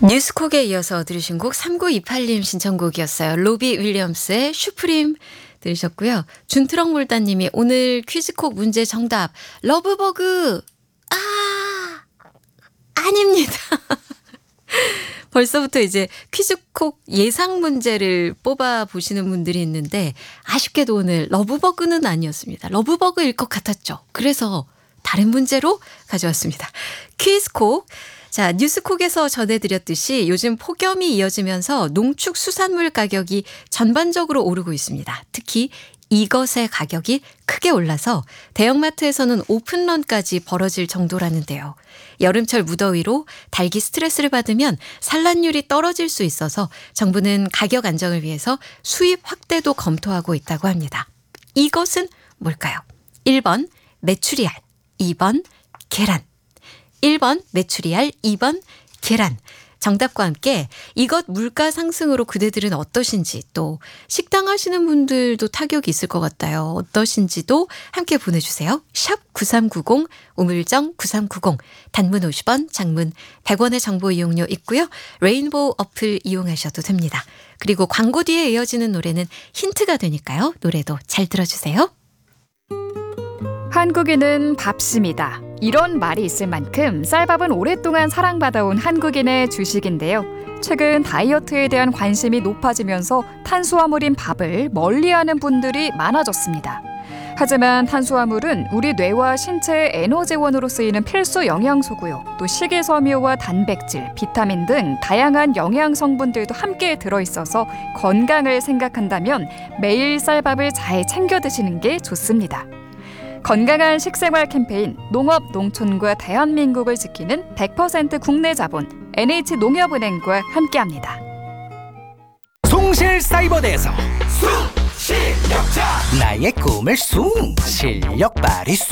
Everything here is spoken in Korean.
뉴스콕에 이어서 들으신 곡 3928님 신청곡이었어요. 로비 윌리엄스의 슈프림 들으셨고요. 준트럭몰다님이 오늘 퀴즈콕 문제 정답 러브버그 아닙니다. 벌써부터 이제 퀴즈콕 예상 문제를 뽑아 보시는 분들이 있는데 아쉽게도 오늘 러브버그는 아니었습니다. 러브버그일 것 같았죠. 그래서 다른 문제로 가져왔습니다. 퀴즈콕. 자, 뉴스콕에서 전해드렸듯이 요즘 폭염이 이어지면서 농축수산물 가격이 전반적으로 오르고 있습니다. 특히 이것의 가격이 크게 올라서 대형마트에서는 오픈런까지 벌어질 정도라는데요. 여름철 무더위로 닭이 스트레스를 받으면 산란율이 떨어질 수 있어서 정부는 가격 안정을 위해서 수입 확대도 검토하고 있다고 합니다. 이것은 뭘까요? 1번 메추리알, 2번 계란. 1번 메추리알, 2번 계란. 정답과 함께 이것 물가 상승으로 그대들은 어떠신지 또 식당 하시는 분들도 타격이 있을 것 같아요. 어떠신지도 함께 보내주세요. 샵 9390 우물정 9390 단문 50원 장문 100원의 정보 이용료 있고요. 레인보우 어플 이용하셔도 됩니다. 그리고 광고 뒤에 이어지는 노래는 힌트가 되니까요. 노래도 잘 들어주세요. 한국인은 밥심이다. 이런 말이 있을 만큼 쌀밥은 오랫동안 사랑받아온 한국인의 주식인데요. 최근 다이어트에 대한 관심이 높아지면서 탄수화물인 밥을 멀리하는 분들이 많아졌습니다. 하지만 탄수화물은 우리 뇌와 신체의 에너지원으로 쓰이는 필수 영양소고요. 또 식이섬유와 단백질, 비타민 등 다양한 영양 성분들도 함께 들어있어서 건강을 생각한다면 매일 쌀밥을 잘 챙겨 드시는 게 좋습니다. 건강한 식생활 캠페인 농업 농촌과 대한민국을 지키는 100% 국내 자본 NH농협은행과 함께합니다. 송실사이버대에서 쑥 실력자 나의 꿈을 쑥 실력 발휘 쑥